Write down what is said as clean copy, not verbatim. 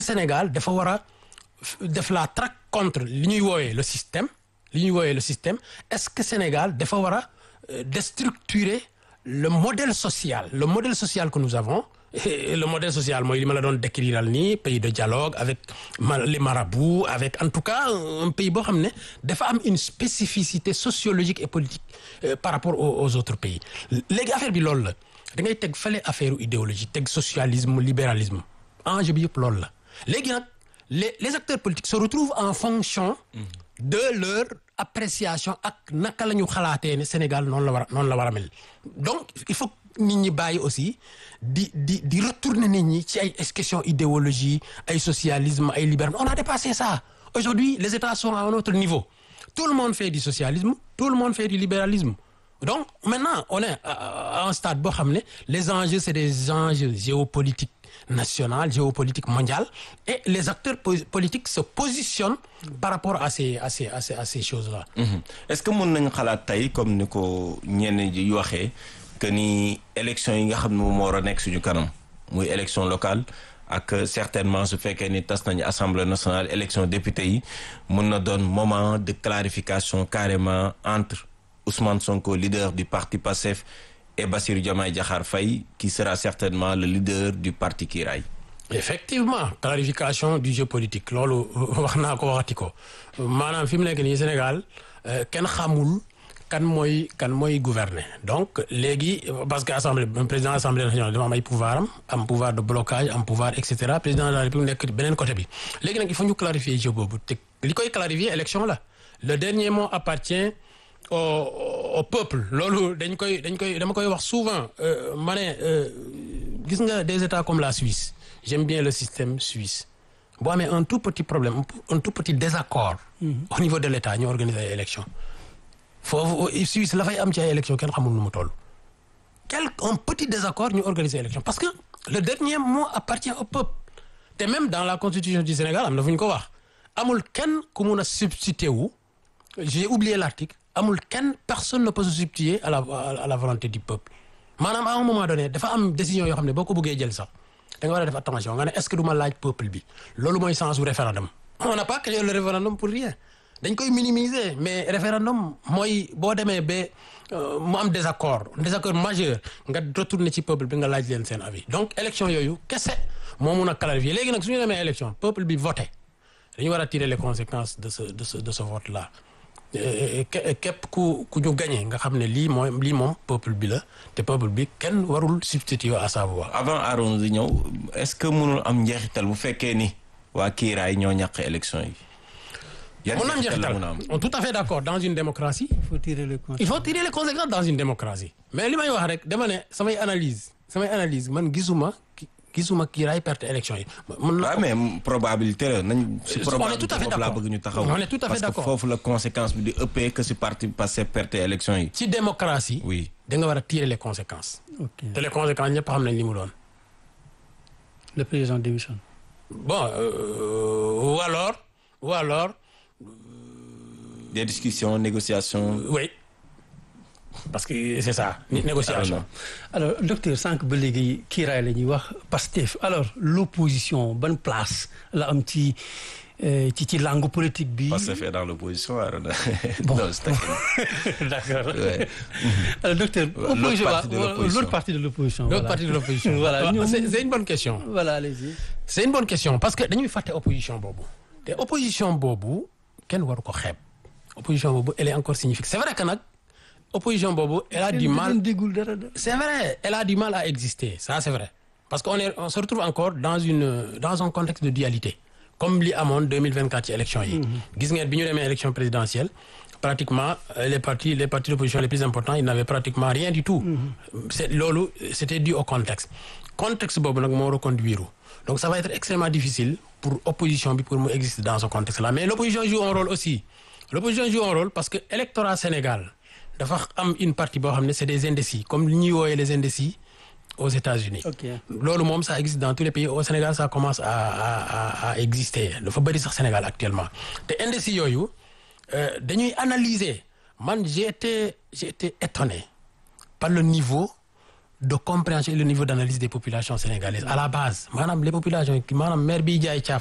Sénégal dafa war a def la traque contre li ñuy wooyee le système est-ce que Sénégal dafa war a déstructurer le modèle social que nous avons. Et le modèle social mooy li ma la doon décriral nii pays de dialogue avec les marabouts avec en tout cas un pays boo xam ne dafa am une spécificité sociologique et politique par rapport aux autres pays léegi affaire bi loolu la da ngay teg fale affaire idéologie teg socialisme libéralisme enjeu bi yëpp loolu la léegi nag les acteurs politiques se retrouvent en fonction de leur appréciation ak naka la ñu xalaatee ne Sénégal noonu la war a mel donc il faut nit ñi bàyyi aussi di retourner nit ñi ci ay questions idéologie ay socialisme ay libéralisme on a dépassé ça aujourd'hui les États sont à un autre niveau tout le monde fait du socialisme tout le monde fait du libéralisme donc maintenant on est à un stade boo xam ne les enjeux c'est des enjeux géopolitiques national géopolitique mondial et les acteurs politiques se positionnent par rapport à ces choses-là. Est-ce que mën nañu xalaat tey comme ni ko ñenn ji waxee que ni élection yi nga xam ne moom moo war a nekk suñu kanam muy élection locale ak certainement su fekkee ni tas nañu assemblée nationale élection député yi mën na doon moment de clarification carrément entre Ousmane Sonko leader du parti PASTEF et Bassirou Diomaye Diakhar Faye qui sera certainement le leader du parti Kiraay. Effectivement clarification du jeu politique loolu wax naa ko waxati ko maanaam fi mu nekk nii Sénégal kenn xamul kan mooy gouverner donc léegi parce que président assemblée nationale dafa am ay pouvoir am pouvoir de blocage am pouvoir et cetera président de la République nekk beneen côté bi léegi nag il faut ñu clarifier jeu boobu te li koy clarifier élection la le dernier mot appartient au peuple loolu dama koy wax souvent ma ne gis nga des États comme la Suisse j'aime bien le système suisse boo amee un tout petit problème un tout petit désaccord au niveau de l'État ñu organiser ay élection foofu Suisse la fay am ci ay élection kenn xamul nu mu toll un petit désaccord ñu organiser élection parce que le dernier mot appartient au peuple te même dans la constitution du Sénégal am na fu ñu ko wax amul kenn ku mun a substituer wu j'ai oublié l'article amul kenn personne ne peut se substituer à la volonté du peuple maanaam à un moment donné dafa am décision yoo xam ne boo ko bëggee jël sax da nga war a def attention nga ne est-ce que du ma laaj peuple bi loolu mooy sens u référendum on n'a pas créé le référendum pour rien dañ koy minimiser mais référendum mooy boo demee ba mu am désaccord majeur nga retourner ci peuple bi nga laaj leen seen avis donc élection yooyu kese moo mun a clarifier léegi nag su ñu demee élection peuple bi voté dañu war a tirer les conséquences de ce vote là képp ku ñu gagné nga xam ne lii moom peuple bi la te peuple bi kenn warul substituer à sa voix. avant Arouna di ñëw est-ce que mënul am njeexital bu fekkee ni waa Kiraay ñoo ñàkk élection yi. mun na am njeexital on tout à fait d'accord dans une démocratie. il faut tirer les conséquences dans une démocratie. mais li may wax rek dama ne samay analyse man gisuma Kiraay perte élection yi. waaw mais probabilité la nañ. si probabilité boobu laa bëgg ñu taxaw. on est tout à fait d'accord parce que foofu la conséquence bi di ëppee que si parti passé perte élection yi. ci démocratie. oui da nga war a tirer les conséquences. ok te les conséquences ñëpp xam nañ li mu doon. le président démissionne. bon ou alors. des discussions négociations. oui. parce que c'est ça négociation. alors docteur sànq ba léegi Kiraay la ñuy wax Pastef alors l'opposition ban place la am ci langue politique bi. Pastef est dans l'opposition Arona. bon non c'est d'accord. ouais. alors docteur. l'autre partie de l'opposition. voilà c'est une bonne question. voilà allez-y. c'est une bonne question parce que dañuy fàtte opposition boobu. te opposition boobu kenn waru ko xeeb. opposition boobu elle est encore significative c'est vrai que nag. opposition boobu elle a du mal c'est vrai elle a du mal à exister ça c'est vrai parce que on se retrouve encore dans un contexte de dualité comme li amoon 2024 ci élection yi gis ngeen bi ñu demee élection présidentielle pratiquement les partis d'opposition les plus importants ils n'avaient pratiquement rien du tout c'était dû au contexte boobu nag moo reconduire donc ça va être extrêmement difficile pour opposition bi pour mu exister dans ce contexte là mais l'opposition joue un rôle aussi parce que électorat Sénégal dafa am une partie boo xam ne c'est des indécis comme li ñuy wooyee les indécis aux États-Unis loolu moom ça existe dans tous les pays au Sénégal ça commence à exister dafa bëri sax Sénégal actuellement te indécis yooyu dañuy analyser man j'ai été étonné par le niveau de compréhension et le niveau d'analyse des populations sénégalaises à la base maanaam les populations maanaam maire biy jaay caaf